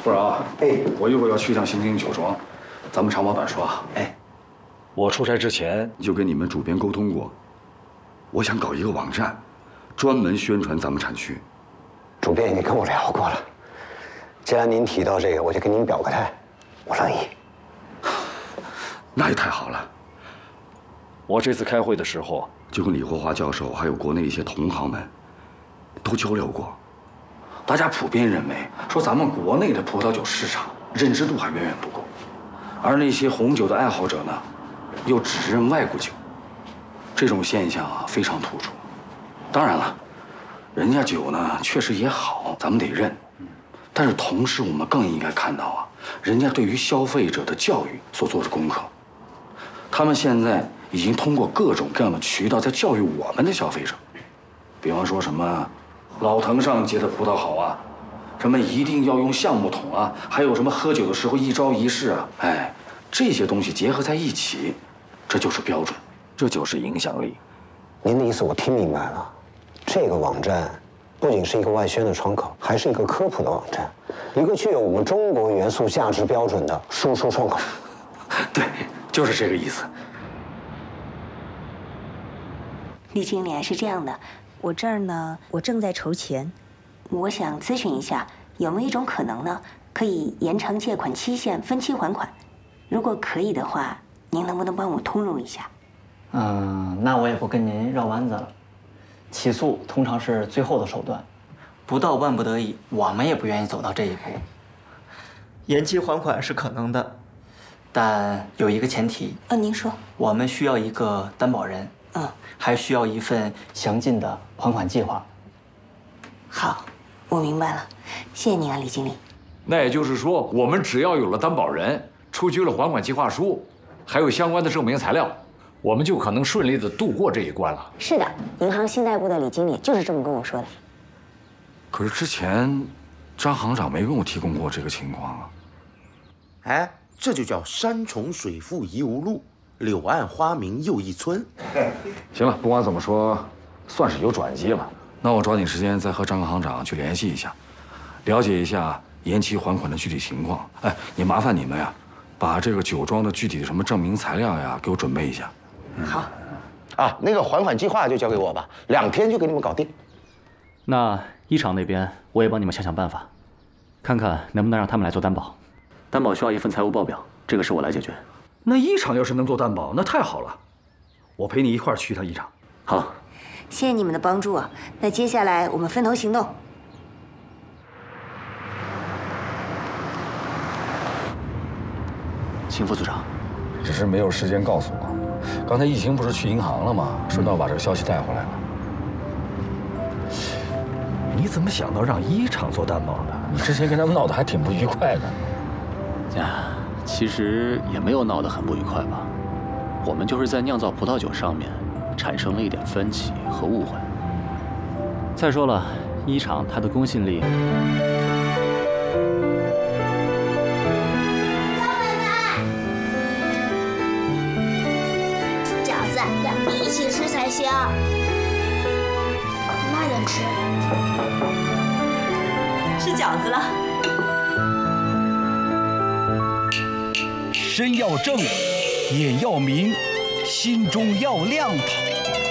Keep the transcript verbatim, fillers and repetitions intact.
不然啊，哎，我一会儿要去一趟星星酒庄，咱们长话短说啊。哎，我出差之前就跟你们主编沟通过，我想搞一个网站，专门宣传咱们产区。 主编已经跟我聊过了，既然您提到这个，我就跟您表个态，我乐意。 那也太好了。我这次开会的时候，就跟李霍华教授还有国内一些同行们都交流过，大家普遍认为说咱们国内的葡萄酒市场认知度还远远不够，而那些红酒的爱好者呢，又只认外国酒，这种现象啊非常突出。当然了，人家酒呢确实也好，咱们得认，但是同时我们更应该看到啊，人家对于消费者的教育所做的功课，他们现在已经通过各种各样的渠道在教育我们的消费者，比方说什么老藤上结的葡萄好啊，什么一定要用橡木桶啊，还有什么喝酒的时候一招一式啊，哎，这些东西结合在一起，这就是标准，这就是影响力。 您的意思我听明白了，这个网站不仅是一个外宣的窗口，还是一个科普的网站，一个具有我们中国元素价值标准的输出窗口。 对，就是这个意思。 李经理，是这样的， 我这儿呢，我正在筹钱， 我想咨询一下，有没有一种可能呢，可以延长借款期限，分期还款？如果可以的话，您能不能帮我通融一下？ 嗯，那我也不跟您绕弯子了。起诉通常是最后的手段，不到万不得已，我们也不愿意走到这一步。延期还款是可能的，但有一个前提。 啊，您说。 我们需要一个担保人。 嗯。 还需要一份详尽的还款计划。 好，我明白了，谢谢您啊，李经理。 那也就是说，我们只要有了担保人，出具了还款计划书，还有相关的证明材料，我们就可能顺利地度过这一关了。 是的，银行信贷部的李经理就是这么跟我说的。 可是之前张行长没跟我提供过这个情况啊。 哎，这就叫山重水复疑无路，柳暗花明又一村。 行了，不管怎么说，算是有转机了。那我抓紧时间再和张行长去联系一下，了解一下延期还款的具体情况。哎，也麻烦你们呀，把这个酒庄的具体的什么证明材料呀，给我准备一下。 好。 啊，那个还款计划就交给我吧，两天就给你们搞定。 那一厂那边我也帮你们想想办法，看看能不能让他们来做担保。担保需要一份财务报表，这个是我来解决。 那一厂要是能做担保，那太好了，我陪你一块儿去一趟一厂。 好， 谢谢你们的帮助啊！那接下来我们分头行动。 秦副组长， 只是没有时间告诉我。刚才疫情不是去银行了吗？顺道把这个消息带回来了。你怎么想到让一厂做担保的？你之前跟他们闹得还挺不愉快的。 呀，其实也没有闹得很不愉快吧。我们就是在酿造葡萄酒上面产生了一点分歧和误会。再说了，一厂它的公信力…… 高奶奶，饺子要一起吃才行，慢点吃。 吃饺子了。 身要正，眼要明，心中要亮堂。